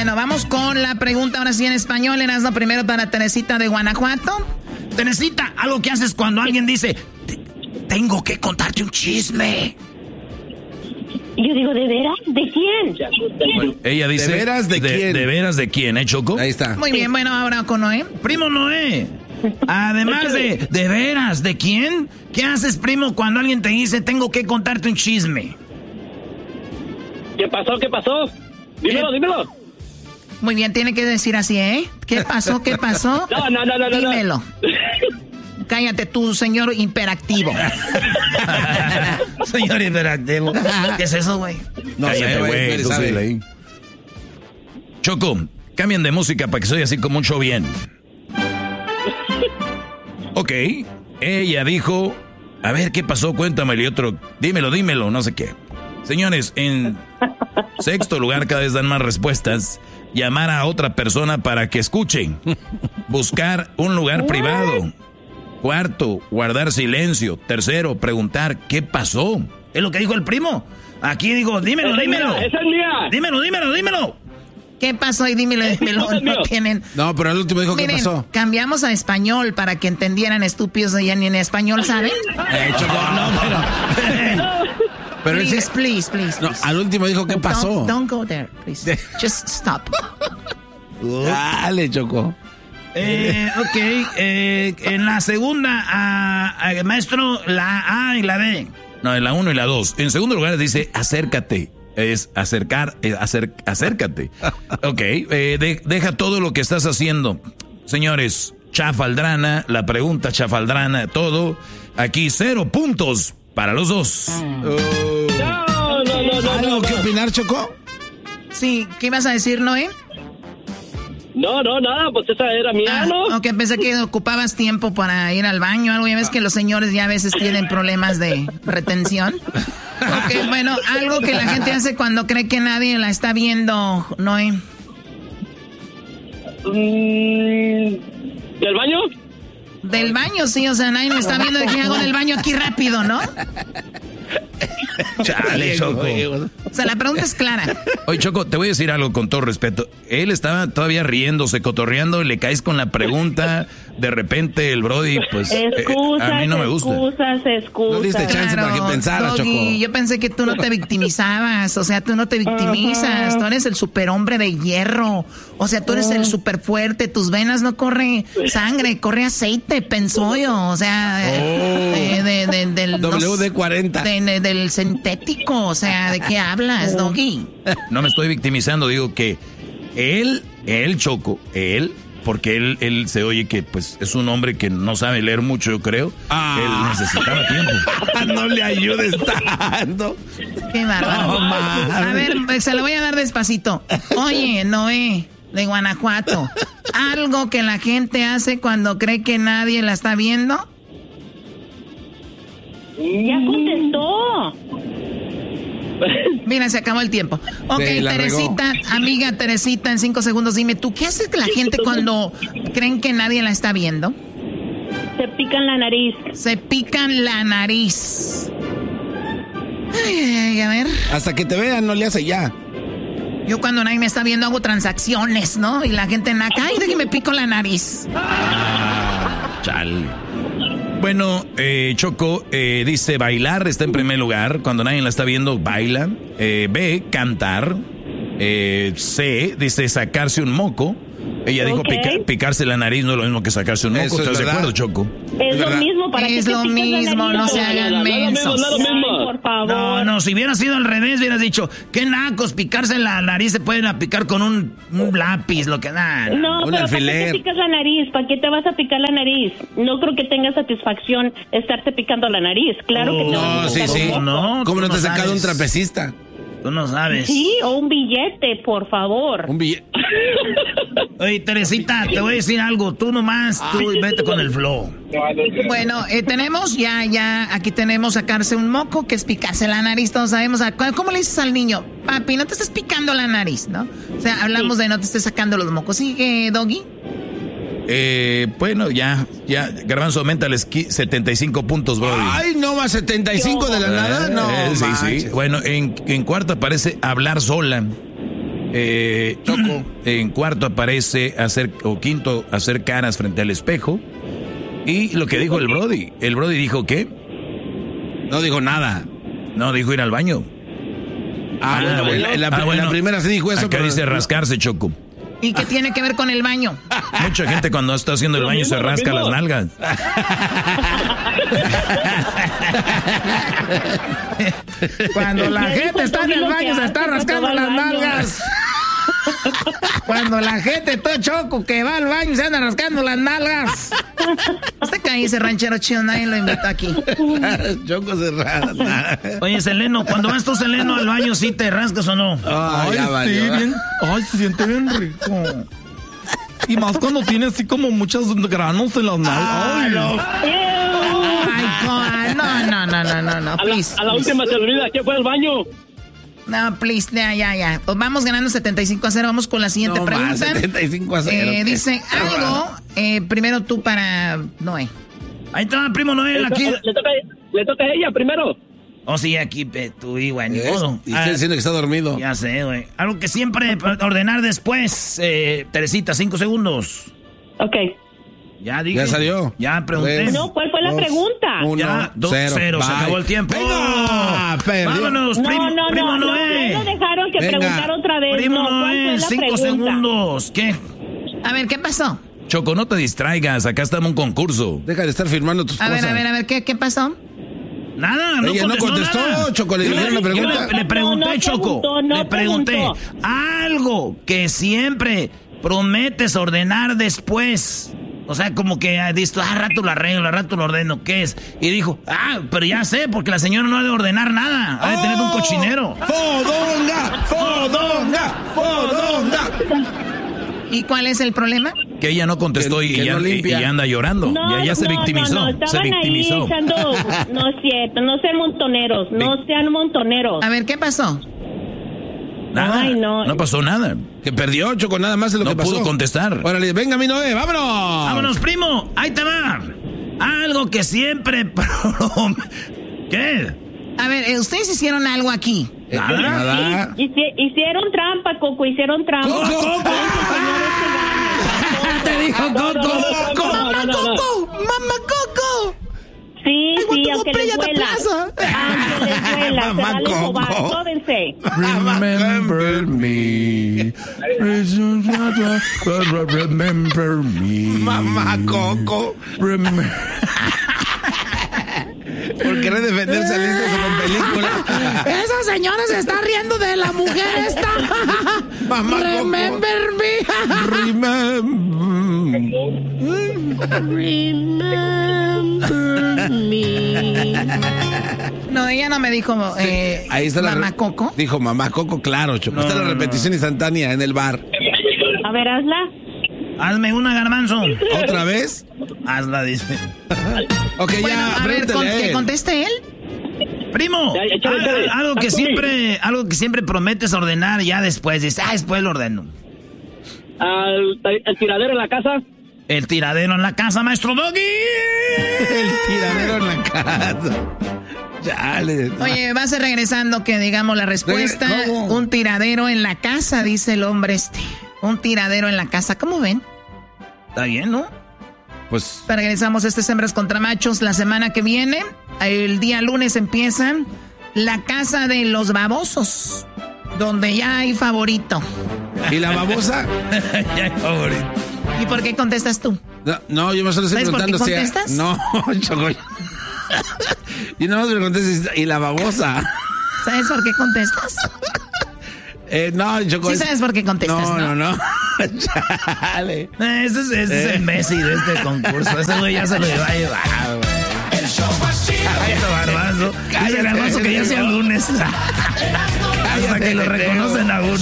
Bueno, vamos con la pregunta ahora sí en español. Erasmo, primero para Teresita de Guanajuato. Teresita, algo que haces cuando alguien dice, tengo que contarte un chisme. Yo digo, ¿de veras? ¿De quién? Bueno, ella dice, ¿de veras de quién? ¿De veras de quién, Choco? Ahí está. Muy bien, bueno, ahora con Noé. Primo Noé. Además de veras, ¿de quién? ¿Qué haces, primo, cuando alguien te dice, tengo que contarte un chisme? ¿Qué pasó? ¿Qué pasó? Dímelo. Muy bien, tiene que decir así, ¿eh? ¿Qué pasó? ¿Qué pasó? No. Dímelo. Cállate tú, señor hiperactivo. Señor hiperactivo. ¿Qué es eso, güey? No cállate, sé, güey. tú sí leí. Choco, cambian de música para que soy así como un show bien. Ok, ella dijo, a ver, ¿qué pasó? Cuéntamelo. Y otro, dímelo, no sé qué. Señores, en sexto lugar, cada vez dan más respuestas. Llamar a otra persona para que escuche. Buscar un lugar privado. Cuarto, guardar silencio. Tercero, preguntar, ¿qué pasó? Es lo que dijo el primo. Aquí digo, dímelo. Esa es mía. Dímelo. ¿Qué pasó? Y dímelo. No tienen... No, pero el último dijo, Miren, ¿qué pasó? cambiamos a español para que entendieran, estúpidos, ya ni en español saben. Choco, no, pero Please. No, al último dijo, ¿qué pasó? Don't go there, please. Just stop. Dale, Choco. Ok, en la segunda, maestro, la A y la B. No, en la 1 y la 2. En segundo lugar dice, acércate. Es acércate. Ok, deja todo lo que estás haciendo. Señores, chafaldrana, la pregunta chafaldrana, todo. Aquí 0 puntos para los dos. No. ¿Algo que opinar, Choco? Sí, ¿qué ibas a decir, Noé? No, nada, pues esa era mía, ¿no? Ok, pensé que ocupabas tiempo para ir al baño, algo. Ya ves que los señores ya a veces tienen problemas de retención. Ok, bueno, algo que la gente hace cuando cree que nadie la está viendo, Noé. ¿Del baño? Del baño, sí, o sea, nadie me está viendo de qué hago en el baño aquí rápido, ¿no? Chale, Choco. O sea, la pregunta es clara. Oye, Choco, te voy a decir algo con todo respeto. Él estaba todavía riéndose, cotorreando, y le caes con la pregunta. De repente el Brody, pues, a mí no me gusta. Excusas. No diste chance para que pensara, Doggy, Choco. yo pensé que tú no te victimizabas. O sea, tú no te victimizas. Tú eres el superhombre de hierro. O sea, tú eres el super fuerte. Tus venas no corre sangre, corre aceite, pensollo. O sea, del WD-40. del sintético. O sea, ¿de qué hablas, Doggy? No me estoy victimizando, digo que él, Choco, porque él se oye que pues es un hombre que no sabe leer mucho, yo creo. Él necesitaba tiempo. No le ayudes tanto. Qué bárbaro. A ver, se lo voy a dar despacito. Oye, Noé, de Guanajuato, algo que la gente hace cuando cree que nadie la está viendo. Ya contestó. Mira, se acabó el tiempo. Ok, Sí, Teresita, amiga Teresita, en 5 segundos, dime, ¿tú qué hace la gente cuando creen que nadie la está viendo? Se pican la nariz. Se pican la nariz. Ay, a ver. Hasta que te vean, no le hace ya. Yo cuando nadie me está viendo hago transacciones, ¿no? Y la gente en acá, ay, de que me pico la nariz. Chale. Bueno, Choco dice bailar, está en primer lugar. Cuando nadie la está viendo, baila. B, cantar. C, dice sacarse un moco. Ella dijo picarse la nariz no es lo mismo que sacarse un moco. Eso ¿Estás es de acuerdo, Choco? Es lo mismo para que Es lo mismo, no se hagan mensos. Ay, por favor. No, si hubiera sido al revés, hubieras dicho, qué nacos, picarse la nariz se pueden picar con un lápiz, lo que da. No, Un pero alfiler. ¿para qué te picas la nariz? ¿Para qué te vas a picar la nariz? No creo que tenga satisfacción estarte picando la nariz. Claro que te vas a No, sí, picar sí. un moco. No, ¿Cómo tú no te has no sacado un sabes. trapecista? Tú no sabes. Sí, o un billete, por favor. Un billete. Oye, Teresita, te voy a decir algo. Tú nomás, tú vete con el flow. Bueno, tenemos ya, aquí tenemos sacarse un moco, que es picarse la nariz, todos sabemos. ¿Cómo le dices al niño? Papi, no te estés picando la nariz, ¿no? O sea, hablamos de no te estés sacando los mocos. ¿Sigue, Doggy? Bueno, ya, Garbanzo, aumentales 75 puntos, Brody. Ay, no más 75 de la nada. No, sí, manches. sí. Bueno, en cuarta aparece hablar sola. Choco. En cuarto aparece quinto, hacer caras frente al espejo. Y lo que dijo el Brody dijo ¿qué? No dijo nada. No, dijo ir al baño. La primera sí dijo eso. Acá pero dice rascarse, Choco. ¿Y qué tiene que ver con el baño? Mucha gente cuando está haciendo el baño se rasca las nalgas. Cuando la gente está en el baño se está rascando las nalgas. Cuando la gente, todo Choco, que va al baño se anda rascando las nalgas. Usted cae ese ranchero chido, nadie lo invitó aquí. Choco se rasca. Oye, Seleno, cuando vas tú, Seleno, al baño, ¿sí te rascas o no? Ay, sí, bien. Ay, se siente bien rico. Y más cuando tiene así como muchos granos en las nalgas. Ay, no, please. A la última se olvida que fue al baño. No, please, ya. Pues vamos ganando 75-0. Vamos con la siguiente pregunta. 75-0. Dice algo. Primero tú para Noé. Ahí está, primo Noé, aquí. Le toca a ella primero. Oh, sí, aquí tú y güey, ni modo. Y estoy diciendo que está dormido. Ya sé, güey. Algo que siempre ordenar después. Teresita, 5 segundos. Ok. Ya dije. Ya salió. Ya pregunté. No, ¿cuál fue la pregunta? 1, 0. Se acabó el tiempo. ¡Venga! Vámonos, primo Noé. No dejaron que preguntar otra vez. Primo ¿Cuál Noé, fue la 5 pregunta? segundos. ¿Qué? A ver, ¿qué pasó? Choco, no te distraigas. Acá estamos en un concurso. Deja de estar firmando tus cosas. A ver, ¿qué pasó? Nada, no Ella contestó, nada. Choco, le dijeron la pregunta. Le pregunté, No Choco. preguntó, le pregunté. Algo que siempre prometes ordenar después. O sea, como que dices, rato lo arreglo, rato lo ordeno, ¿qué es? Y dijo, pero ya sé, porque la señora no ha de ordenar nada, ha de tener un cochinero. ¡Fodonga! ¿Y cuál es el problema? Que ella no contestó y anda llorando. Ya se victimizó. Se victimizó. Ahí echando, no es cierto, no sean montoneros. A ver, ¿qué pasó? Nada, Ay, no pasó nada. Que perdió, Choco, nada más de lo que pasó. No pudo contestar. Órale, venga, mi Noé, vámonos. Vámonos, primo, ahí te va. Algo que siempre... ¿Qué? A ver, ¿ustedes hicieron algo aquí? Nada. Hicieron trampa, Coco, hicieron trampa. ¡Coco! Te dijo Coco. ¡Mamá Coco! Sí, aunque les duela. Mamá Coco. Jódense. Remember me. Remember me. Mamá Coco. ¿Por qué defender saliendo con película? Esa señora se está riendo de la mujer esta. Mamá Remember me. No, ella no me dijo ahí está Mamá Coco. Dijo Mamá Coco, claro, Choco. Está la repetición instantánea en el bar. A ver, hazla. Hazme una, Garbanzo. ¿Otra vez? Hazla, dice. Ok, Bueno, ya. a ver, que conteste él. Primo, algo que siempre prometes ordenar ya después. Dices, después lo ordeno. ¿El tiradero en la casa? El tiradero en la casa, maestro Doggy. El tiradero en la casa. Chale. Oye, vas regresando que digamos la respuesta. ¿Cómo? Un tiradero en la casa, dice el hombre este. Un tiradero en la casa. ¿Cómo ven? Está bien, ¿no? Pues Regresamos a Hembras contra Machos la semana que viene. El día lunes empieza la casa de los babosos, donde ya hay favorito. ¿Y la babosa? Ya hay favorito. ¿Y por qué contestas tú? No, yo me solo estoy preguntando por qué contestas? No, Choco. Y nada más me contestas, ¿y la babosa? ¿Sabes por qué contestas? No, Choco. Sí sabes por qué contestas, No. Chale. Ese es el Messi de este concurso. Ese güey ya se lo iba a llevar, güey. El show más chido. Garbanzo. Dice Garbanzo que ya sea el lunes. Hasta que lo reconocen a uno.